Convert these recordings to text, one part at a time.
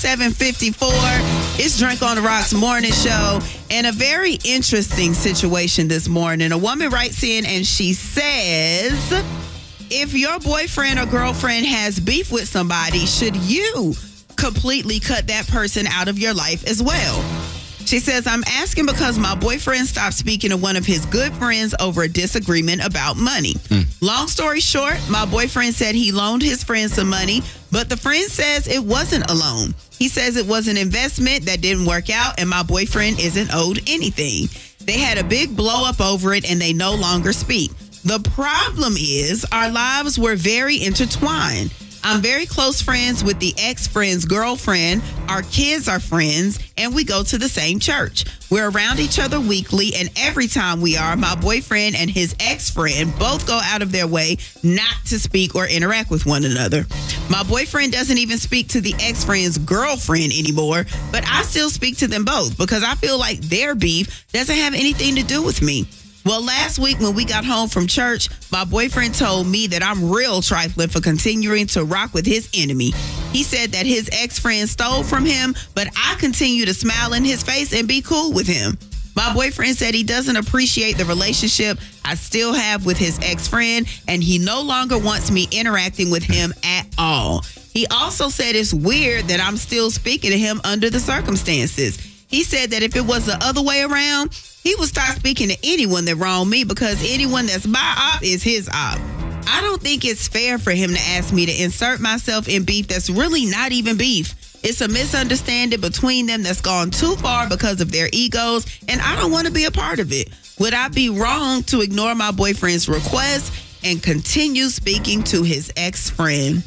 7:54. It's Drink on the Rocks morning show, and a very interesting situation this morning. A woman writes in and she says, if your boyfriend or girlfriend has beef with somebody, should you completely cut that person out of your life as well? She says, I'm asking because my boyfriend stopped speaking to one of his good friends over a disagreement about money. Long story short, my boyfriend said he loaned his friend some money, but the friend says it wasn't a loan. He says it was an investment that didn't work out, and my boyfriend isn't owed anything. They had a big blow up over it, and they no longer speak. The problem is our lives were very intertwined. I'm very close friends with the ex-friend's girlfriend. Our kids are friends, and we go to the same church. We're around each other weekly, and every time we are, my boyfriend and his ex-friend both go out of their way not to speak or interact with one another. My boyfriend doesn't even speak to the ex-friend's girlfriend anymore, but I still speak to them both because I feel like their beef doesn't have anything to do with me. Well, last week when we got home from church, my boyfriend told me that I'm real trifling for continuing to rock with his enemy. He said that his ex-friend stole from him, but I continue to smile in his face and be cool with him. My boyfriend said he doesn't appreciate the relationship I still have with his ex-friend, and he no longer wants me interacting with him at all. He also said it's weird that I'm still speaking to him under the circumstances. He said that if it was the other way around, he would start speaking to anyone that wronged me because anyone that's my op is his op. I don't think it's fair for him to ask me to insert myself in beef that's really not even beef. It's a misunderstanding between them that's gone too far because of their egos, and I don't want to be a part of it. Would I be wrong to ignore my boyfriend's request and continue speaking to his ex-friend?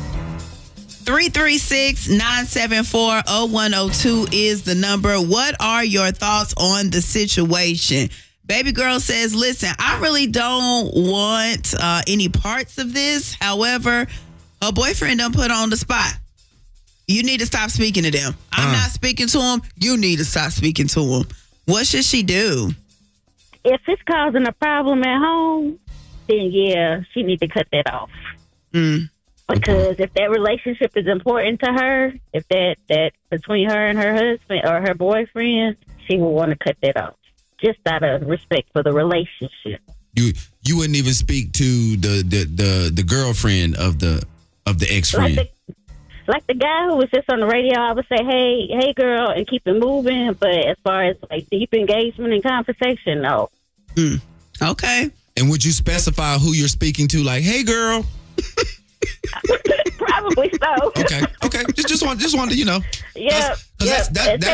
336-974-0102 is the number. What are your thoughts on the situation? Baby girl says, listen, I really don't want any parts of this. However, her boyfriend done put on the spot. You need to stop speaking to them. I'm not speaking to him. You need to stop speaking to him. What should she do? If it's causing a problem at home, then yeah, she needs to cut that off. Because if that relationship is important to her, if that between her and her husband or her boyfriend, she will want to cut that off, just out of respect for the relationship. You wouldn't even speak to the girlfriend of the ex-friend. Like the guy who was just on the radio, I would say, hey girl, and keep it moving. But as far as like deep engagement and conversation, no. Okay. And would you specify who you're speaking to? Like, hey girl. Probably so. Okay. Just wanted to, you know. Yeah. Say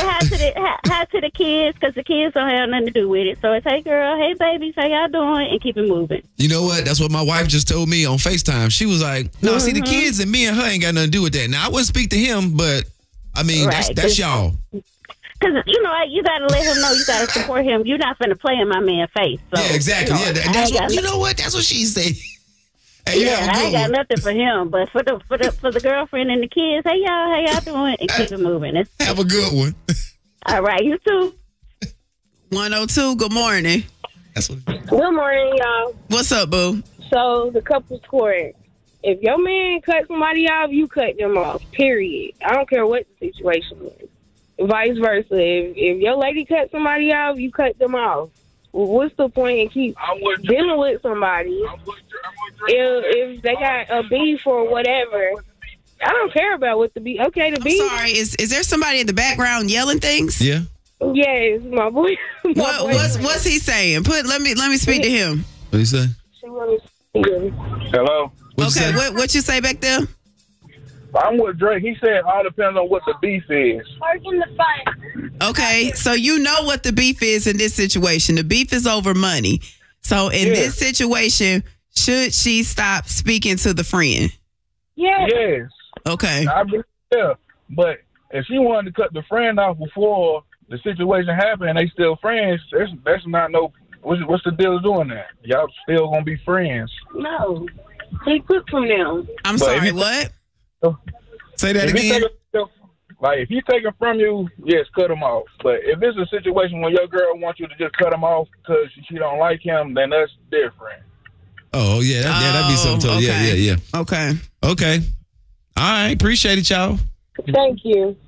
hi to the kids, because the kids don't have nothing to do with it. So it's, hey girl, hey babies, how y'all doing? And keep it moving. You know what? That's what my wife just told me on FaceTime. She was like, no, see, the kids and me and her ain't got nothing to do with that. Now, I wouldn't speak to him, but I mean, right, that's y'all. Because, you know, you got to let him know you got to support him. You're not going to play in my man's face. So, yeah, exactly. You know, that's what, you know what? That's what she said. Hey, I ain't got nothing for him, but for the girlfriend and the kids, hey y'all, how y'all doing? And keep it moving. Have a good one. All right, you too. 102, good morning. Good morning, y'all. What's up, boo? So, the couple's court. If your man cut somebody off, you cut them off, period. I don't care what the situation is. Vice versa. If your lady cut somebody off, you cut them off. What's the point in keep dealing with somebody if they got a beef or whatever? I don't care about what the beef. Okay, the beef. Sorry, is there somebody in the background yelling things? Yeah. Yes, my boy. What's he saying? Let me speak to him. What he say? Hello. What you say back there? I'm with Drake. He said all depends on what the beef is. Okay, so you know what the beef is in this situation. The beef is over money. So in this situation, should she stop speaking to the friend? Yes. Okay. Yeah, but if she wanted to cut the friend off before the situation happened and they still friends, that's not no. What's the deal doing that? Y'all still gonna be friends? No, he took from them. I'm sorry. What? Say that again. Like, if he's taking from you, yes, cut him off. But if it's a situation where your girl wants you to just cut him off because she don't like him, then that's different. Oh, yeah. That'd be something. Okay. Yeah. Okay. All right. Appreciate it, y'all. Thank you.